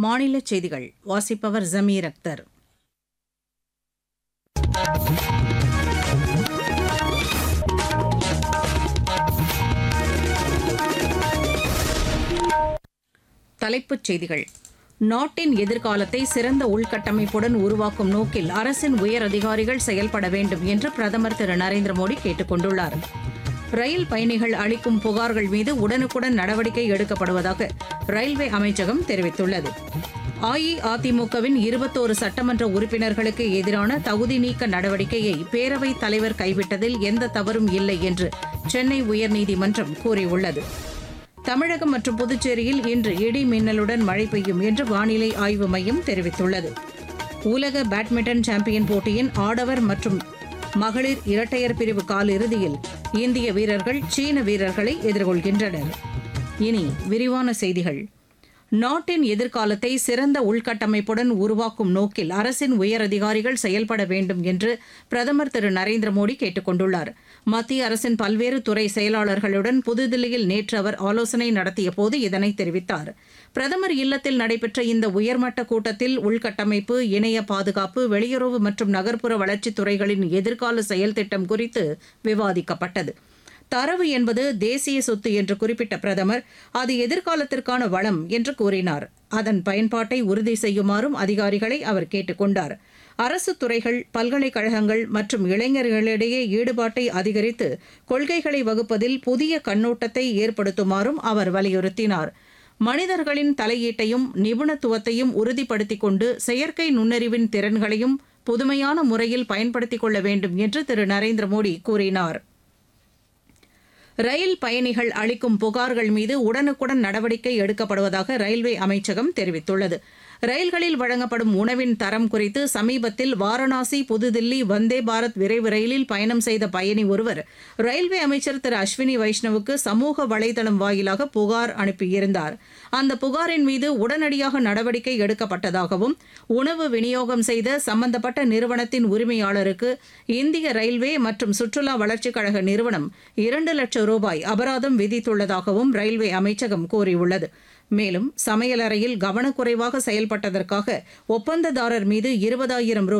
மாநிலச் செய்திகள் வாசிப்பவர் ஜமீர் அக்தர். தலைப்புச் செய்திகள். நாட்டின் எதிர்காலத்தை சிறந்த உள்கட்டமைப்புடன் உருவாக்கும் நோக்கில் அரசின் உயர் அதிகாரிகள் செயல்பட வேண்டும் என்று பிரதமர் திரு நரேந்திர மோடி கேட்டுக் கொண்டுள்ளார். ரயில் பயணிகள் அளிக்கும் புகார்கள் மீது உடனுக்குடன் நடவடிக்கை எடுக்கப்படுவதாக ரயில்வே அமைச்சகம் தெரிவித்துள்ளது. அஇஅதிமுகவின் 21 சட்டமன்ற உறுப்பினர்களுக்கு எதிரான தகுதி நீக்க நடவடிக்கையை பேரவைத் தலைவர் கைவிட்டதில் எந்த தவறும் இல்லை என்று சென்னை உயர்நீதிமன்றம் கூறியுள்ளது. தமிழகம் மற்றும் புதுச்சேரியில் இன்று இடி மின்னலுடன் மழை பெய்யும் என்று வானிலை ஆய்வு மையம் தெரிவித்துள்ளது. உலக பேட்மிண்டன் சாம்பியன் போட்டியின் ஆடவர் மற்றும் மகளிர் இரட்டையர் பிரிவு காலிறுதியில் இந்திய வீரர்கள் சீன வீரர்களை எதிர்கொள்கின்றனர். இனி விரிவான செய்திகள். நாட்டின் எதிர்காலத்தை சிறந்த உள்கட்டமைப்புடன் உருவாக்கும் நோக்கில் அரசின் உயர் அதிகாரிகள் செயல்பட வேண்டும் என்று பிரதமர் திரு நரேந்திர மோடி கேட்டுக் கொண்டுள்ளார். மத்திய அரசின் பல்வேறு துறை செயலாளர்களுடன் புதுதில்லியில் நேற்று அவர் ஆலோசனை நடத்தியபோது இதனை தெரிவித்தார். பிரதமர் இல்லத்தில் நடைபெற்ற இந்த உயர்மட்ட கூட்டத்தில் உள்கட்டமைப்பு, இணைய பாதுகாப்பு, வெளியுறவு மற்றும் நகர்ப்புற வளர்ச்சித் துறைகளின் எதிர்கால செயல் திட்டம் குறித்து விவாதிக்கப்பட்டது. தரவு என்பது தேசிய சொத்து என்று குறிப்பிட்ட பிரதமர் அது எதிர்காலத்திற்கான வளம் என்று கூறினார். அதன் பயன்பாட்டை உறுதி செய்யுமாறும் அதிகாரிகளை அவர் கேட்டுக் கொண்டார். அரசு துறைகள், பல்கலைக்கழகங்கள் மற்றும் இளைஞர்களிடையே ஈடுபாட்டை அதிகரித்து கொள்கைகளை வகுப்பதில் புதிய கண்ணோட்டத்தை ஏற்படுத்துமாறும் அவர் வலியுறுத்தினார். மனிதர்களின் தலையீட்டையும் நிபுணத்துவத்தையும் உறுதிப்படுத்திக் கொண்டு செயற்கை நுண்ணறிவின் திறன்களையும் புதுமையான முறையில் பயன்படுத்திக் கொள்ள வேண்டும் என்று திரு நரேந்திர மோடி கூறினார். ரயில் பயணிகள் அளிக்கும் புகார்கள் மீது உடனுக்குடன் நடவடிக்கை எடுக்கப்படுவதாக ரயில்வே அமைச்சகம் தெரிவித்துள்ளது. ரயில்களில் வழங்கப்படும் உணவின் தரம் குறித்து சமீபத்தில் வாரணாசி புதுதில்லி வந்தே பாரத் விரைவு ரயிலில் பயணம் செய்த பயணி ஒருவர் ரயில்வே அமைச்சர் திரு அஸ்வினி வைஷ்ணவுக்கு சமூக வலைதளம் வாயிலாக புகார் அனுப்பியிருந்தார். அந்த புகாரின் மீது உடனடியாக நடவடிக்கை எடுக்கப்பட்டதாகவும் உணவு விநியோகம் செய்த சம்பந்தப்பட்ட நிறுவனத்தின் உரிமையாளருக்கு இந்திய ரயில்வே மற்றும் சுற்றுலா வளர்ச்சிக் கழக நிறுவனம் 2 லட்சம் ரூபாய் அபராதம் விதித்துள்ளதாகவும் ரயில்வே அமைச்சகம் கூறியுள்ளது. மேலும் சமையலறையில் கவனக்குறைவாக செயல்பட்டதற்காக ஒப்பந்ததாரர் மீது 20,000